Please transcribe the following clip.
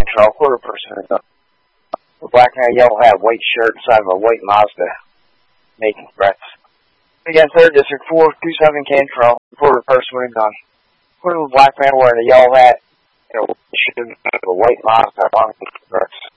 control, quarter person. A black man, yellow hat, white shirt, inside of a white Mazda, making threats. Again, 3rd District, 427 control, quarter person with a gun. Quarter black man wearing a yellow hat, and a white shirt, a white Mazda, making threats.